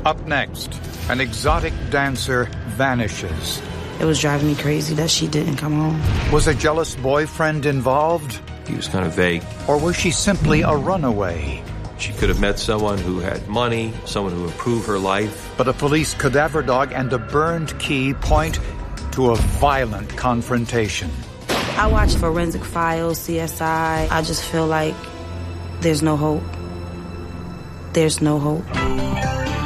Up next, an exotic dancer vanishes. It was driving me crazy that she didn't come home. Was a jealous boyfriend involved? He was kind of vague. Or was she simply a runaway? She could have met someone who had money, someone who improved her life. But a police cadaver dog and a burned key point to a violent confrontation. I watch Forensic Files, CSI. I just feel like there's no hope. There's no hope.